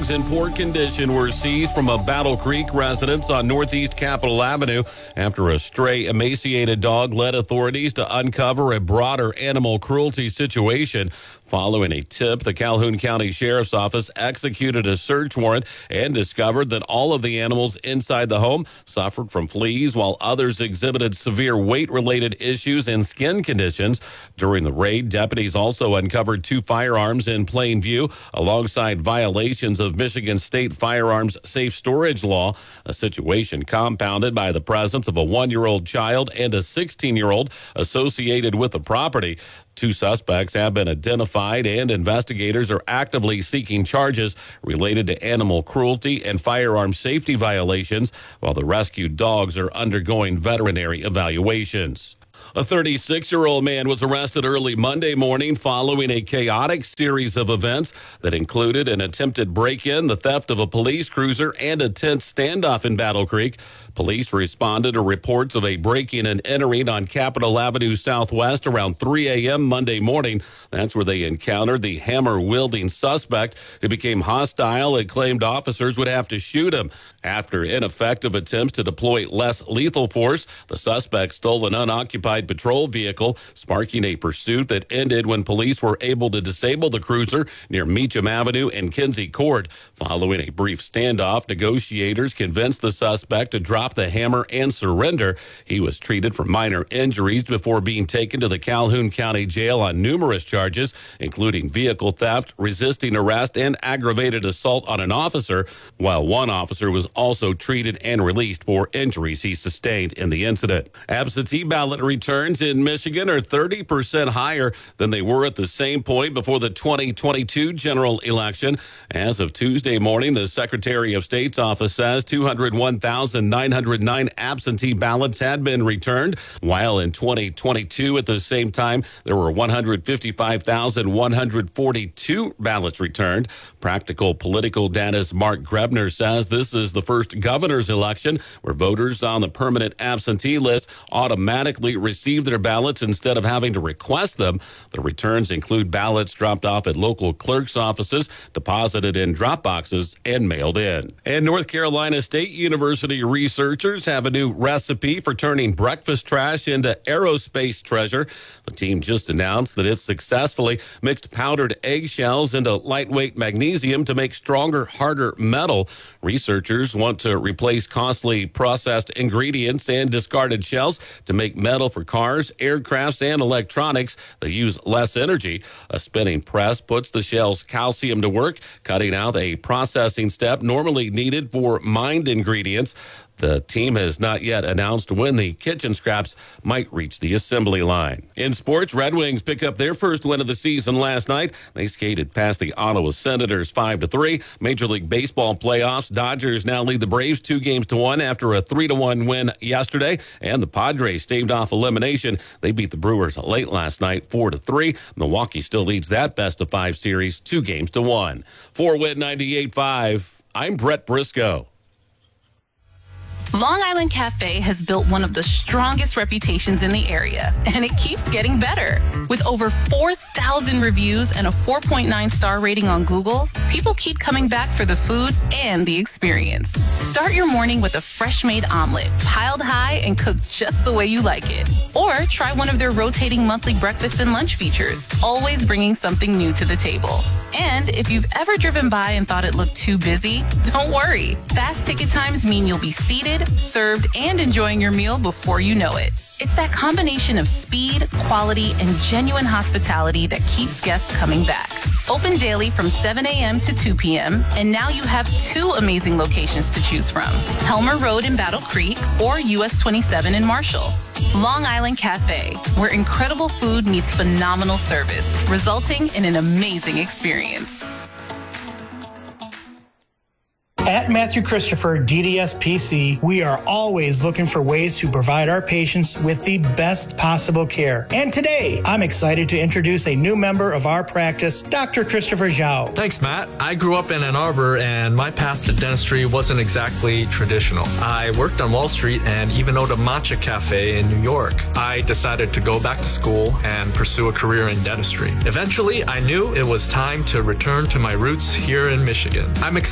dogs in poor condition were seized from a Battle Creek residence on Northeast Capitol Avenue after a stray emaciated dog led authorities to uncover a broader animal cruelty situation. Following a tip, the Calhoun County Sheriff's Office executed a search warrant and discovered that all of the animals inside the home suffered from fleas, while others exhibited severe weight-related issues and skin conditions. During the raid, deputies also uncovered 2 firearms in plain view, alongside violations of Michigan State firearms safe storage law, a situation compounded by the presence of a 1-year-old child and a 16-year-old associated with the property. 2 suspects have been identified, and investigators are actively seeking charges related to animal cruelty and firearm safety violations, while the rescued dogs are undergoing veterinary evaluations. A 36-year-old man was arrested early Monday morning following a chaotic series of events that included an attempted break-in, the theft of a police cruiser, and a tense standoff in Battle Creek. Police responded to reports of a breaking and entering on Capitol Avenue Southwest around 3 a.m. Monday morning. That's where they encountered the hammer-wielding suspect, who became hostile and claimed officers would have to shoot him. After ineffective attempts to deploy less lethal force, the suspect stole an unoccupied patrol vehicle, sparking a pursuit that ended when police were able to disable the cruiser near Meacham Avenue and Kinsey Court. Following a brief standoff, negotiators convinced the suspect to drop the hammer and surrender. He was treated for minor injuries before being taken to the Calhoun County Jail on numerous charges, including vehicle theft, resisting arrest, and aggravated assault on an officer, while one officer was also treated and released for injuries he sustained in the incident. Absentee ballot returns in Michigan are 30% higher than they were at the same point before the 2022 general election. As of Tuesday morning, the Secretary of State's office says 201,909 absentee ballots had been returned, while in 2022 at the same time there were 155,142 ballots returned. Practical Political Data's Mark Grebner says this is the first governor's election where voters on the permanent absentee list automatically receive their ballots instead of having to request them. The returns include ballots dropped off at local clerk's offices, deposited in drop boxes, and mailed in. And North Carolina State University researchers have a new recipe for turning breakfast trash into aerospace treasure. The team just announced that it successfully mixed powdered eggshells into lightweight magnesium to make stronger, harder metal. Researchers want to replace costly processed ingredients and discarded shells to make metal for cars, aircrafts, and electronics that use less energy. A spinning press puts the shell's calcium to work, cutting out a processing step normally needed for mined ingredients. The team has not yet announced when the kitchen scraps might reach the assembly line. In sports, Red Wings pick up their first win of the season last night. They skated past the Ottawa Senators 5-3. Major League Baseball playoffs, Dodgers now lead the Braves 2-1 after a 3-1 win yesterday, and the Padres staved off elimination. They beat the Brewers late last night 4-3. Milwaukee still leads that best-of-5 series 2-1. For WIT 98.5, I'm Brett Briscoe. Long Island Cafe has built one of the strongest reputations in the area, and it keeps getting better. With over 4,000 reviews and a 4.9 star rating on Google, people keep coming back for the food and the experience. Start your morning with a fresh-made omelet, piled high and cooked just the way you like it. Or try one of their rotating monthly breakfast and lunch features, always bringing something new to the table. And if you've ever driven by and thought it looked too busy, don't worry. Fast ticket times mean you'll be seated, served, and enjoying your meal before you know it. It's that combination of speed, quality, and genuine hospitality that keeps guests coming back. Open daily from 7 a.m. to 2 p.m., and now you have 2 amazing locations to choose from: Helmer Road in Battle Creek or US 27 in Marshall. Long Island Cafe, where incredible food meets phenomenal service, resulting in an amazing experience. At Matthew Christopher DDS PC, we are always looking for ways to provide our patients with the best possible care. And today, I'm excited to introduce a new member of our practice, Dr. Christopher Zhao. Thanks, Matt. I grew up in Ann Arbor, and my path to dentistry wasn't exactly traditional. I worked on Wall Street and even owned a matcha cafe in New York. I decided to go back to school and pursue a career in dentistry. Eventually, I knew it was time to return to my roots here in Michigan. I'm excited